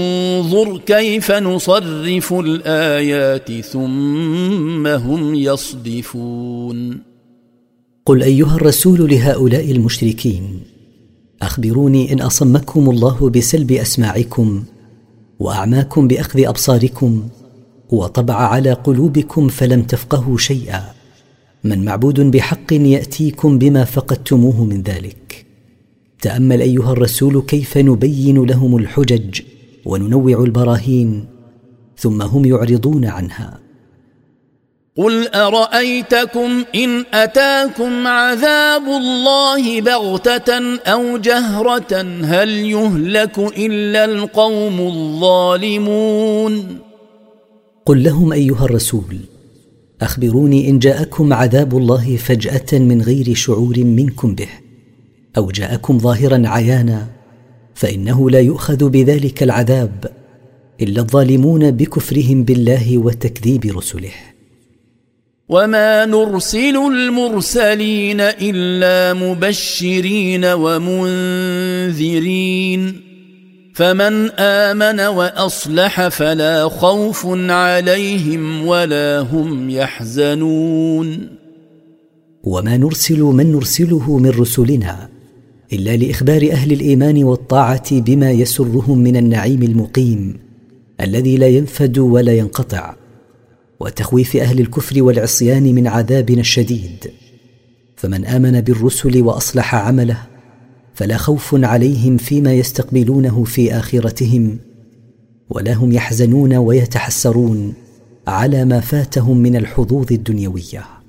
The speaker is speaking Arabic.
انظر كيف نصرف الآيات ثم هم يصدفون. قل أيها الرسول لهؤلاء المشركين: أخبروني إن أصمكم الله بسلب أسماعكم وأعماكم بأخذ أبصاركم وطبع على قلوبكم فلم تفقهوا شيئا، من معبود بحق يأتيكم بما فقدتموه من ذلك؟ تأمل أيها الرسول كيف نبين لهم الحجج وننوع البراهين ثم هم يعرضون عنها. قل أرأيتكم إن أتاكم عذاب الله بغتة أو جهرة هل يهلك إلا القوم الظالمون. قل لهم أيها الرسول: أخبروني إن جاءكم عذاب الله فجأة من غير شعور منكم به، أو جاءكم ظاهرا عيانا، فإنه لا يؤخذ بذلك العذاب إلا الظالمون بكفرهم بالله وتكذيب رسله. وما نرسل المرسلين إلا مبشرين ومنذرين، فمن آمن وأصلح فلا خوف عليهم ولا هم يحزنون. وما نرسل من نرسله من رسلنا إلا لإخبار أهل الإيمان والطاعة بما يسرهم من النعيم المقيم الذي لا ينفد ولا ينقطع، وتخويف أهل الكفر والعصيان من عذابنا الشديد. فمن آمن بالرسل وأصلح عمله فلا خوف عليهم فيما يستقبلونه في آخرتهم، ولا هم يحزنون ويتحسرون على ما فاتهم من الحظوظ الدنيوية.